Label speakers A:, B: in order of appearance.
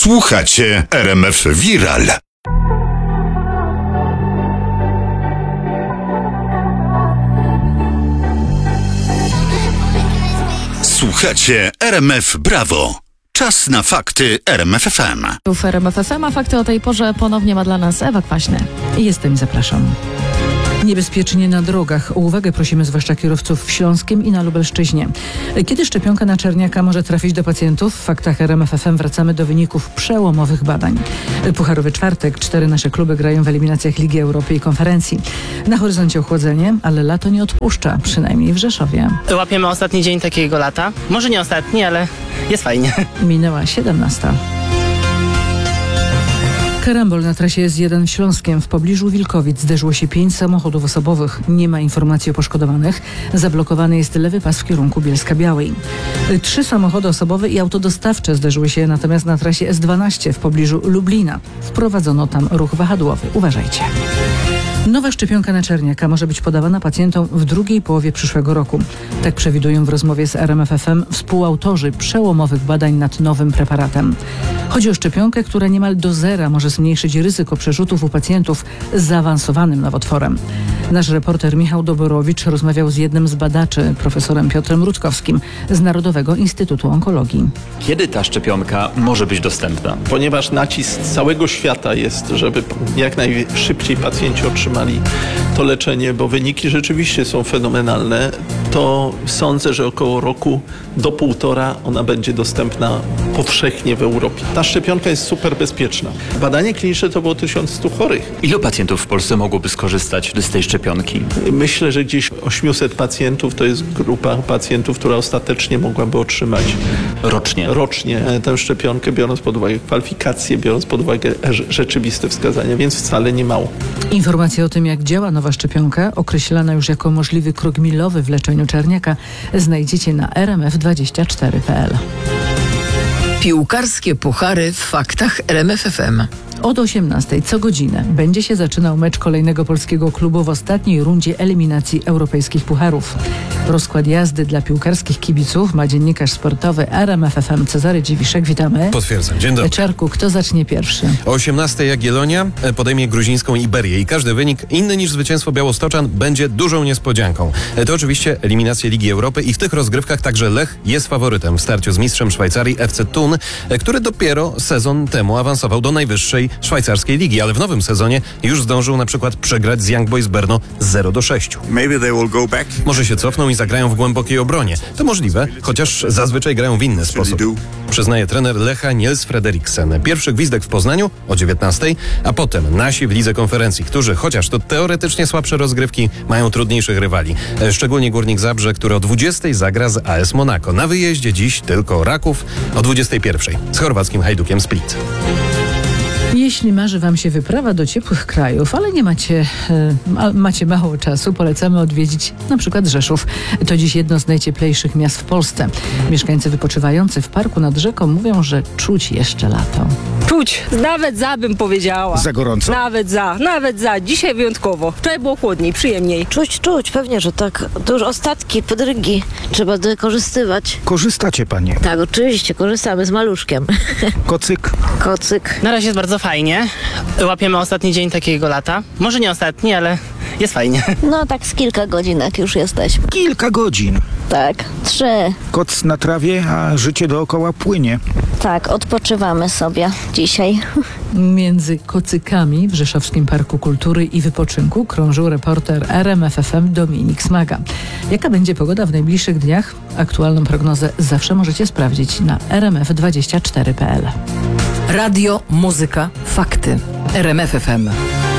A: Słuchacie RMF Viral. Słuchacie RMF Brawo. Czas na fakty RMF FM.
B: W RMF FM, a fakty o tej porze ponownie ma dla nas Ewa Kwaśny.
C: I jestem i zapraszam. Niebezpiecznie na drogach. O uwagę prosimy zwłaszcza kierowców w Śląskiem i na Lubelszczyźnie. Kiedy szczepionka na czerniaka może trafić do pacjentów? W faktach RMF FM wracamy do wyników przełomowych badań. Pucharowy czwartek. 4 nasze kluby grają w eliminacjach Ligi Europy i konferencji. Na horyzoncie ochłodzenie, ale lato nie odpuszcza, przynajmniej w Rzeszowie.
D: Łapiemy ostatni dzień takiego lata. Może nie ostatni, ale jest fajnie.
C: Minęła 17. Karambol na trasie S1 w Śląskiem. W pobliżu Wilkowic zderzyło się 5 samochodów osobowych. Nie ma informacji o poszkodowanych. Zablokowany jest lewy pas w kierunku Bielska-Białej. 3 samochody osobowe i auto dostawcze zderzyły się natomiast na trasie S12 w pobliżu Lublina. Wprowadzono tam ruch wahadłowy. Uważajcie. Nowa szczepionka na czerniaka może być podawana pacjentom w drugiej połowie przyszłego roku. Tak przewidują w rozmowie z RMF FM współautorzy przełomowych badań nad nowym preparatem. Chodzi o szczepionkę, która niemal do zera może zmniejszyć ryzyko przerzutów u pacjentów z zaawansowanym nowotworem. Nasz reporter Michał Doborowicz rozmawiał z jednym z badaczy, profesorem Piotrem Rutkowskim z Narodowego Instytutu Onkologii.
E: Kiedy ta szczepionka może być dostępna?
F: Ponieważ nacisk całego świata jest, żeby jak najszybciej pacjenci otrzymali to leczenie, bo wyniki rzeczywiście są fenomenalne, to sądzę, że około roku do 1,5 ona będzie dostępna powszechnie w Europie. Ta szczepionka jest super bezpieczna. Badanie kliniczne to było 1100 chorych.
E: Ilu pacjentów w Polsce mogłoby skorzystać z tej szczepionki?
F: Myślę, że gdzieś 800 pacjentów to jest grupa pacjentów, która ostatecznie mogłaby otrzymać rocznie tę szczepionkę, biorąc pod uwagę kwalifikacje, biorąc pod uwagę rzeczywiste wskazania, więc wcale nie mało.
C: Informacje o tym, jak działa nowa szczepionka, określana już jako możliwy krok milowy w leczeniu czerniaka, znajdziecie na rmf24.pl.
G: Piłkarskie puchary w faktach RMF FM.
C: Od 18:00 co godzinę będzie się zaczynał mecz kolejnego polskiego klubu w ostatniej rundzie eliminacji europejskich pucharów. Rozkład jazdy dla piłkarskich kibiców ma dziennikarz sportowy RMF FM Cezary Dziwiszek. Witamy.
H: Potwierdzam. Dzień dobry.
C: Czarku, kto zacznie pierwszy?
H: O 18:00 Jagiellonia podejmie gruzińską Iberię i każdy wynik inny niż zwycięstwo Białostoczan będzie dużą niespodzianką. To oczywiście eliminacje Ligi Europy i w tych rozgrywkach także Lech jest faworytem w starciu z mistrzem Szwajcarii FC Thun, który dopiero sezon temu awansował do najwyższej szwajcarskiej ligi, ale w nowym sezonie już zdążył na przykład przegrać z Young Boys Brno 0-6. Może się cofną i zagrają w głębokiej obronie. To możliwe, chociaż zazwyczaj grają w inny sposób. Przyznaje trener Lecha Niels Frederiksen. Pierwszy gwizdek w Poznaniu o 19:00, a potem nasi w Lidze Konferencji, którzy chociaż to teoretycznie słabsze rozgrywki mają trudniejszych rywali. Szczególnie Górnik Zabrze, który o 20:00 zagra z AS Monaco. Na wyjeździe dziś tylko Raków o 21:00 z chorwackim Hajdukiem Split.
C: Jeśli marzy wam się wyprawa do ciepłych krajów, ale nie macie mało czasu, polecamy odwiedzić na przykład Rzeszów. To dziś jedno z najcieplejszych miast w Polsce. Mieszkańcy wypoczywający w parku nad rzeką mówią, że czuć jeszcze lato.
I: Czuć, nawet za bym powiedziała.
J: Za gorąco?
I: Nawet za. Dzisiaj wyjątkowo. Wczoraj było chłodniej, przyjemniej.
K: Czuć, pewnie, że tak. To już ostatki, podrygi. Trzeba wykorzystywać.
J: Korzystacie panie?
K: Tak, oczywiście, korzystamy z maluszkiem. Kocyk.
D: Na razie jest bardzo fajnie. Łapiemy ostatni dzień takiego lata. Może nie ostatni, ale jest fajnie.
K: No tak z kilka godzinek już jesteśmy.
J: Kilka godzin.
K: Tak, 3.
J: Koc na trawie, a życie dookoła płynie.
K: Tak, odpoczywamy sobie dzisiaj.
C: Między kocykami w Rzeszowskim Parku Kultury i Wypoczynku krążył reporter RMF FM Dominik Smaga. Jaka będzie pogoda w najbliższych dniach? Aktualną prognozę zawsze możecie sprawdzić na rmf24.pl.
G: Radio, muzyka, fakty. RMF FM.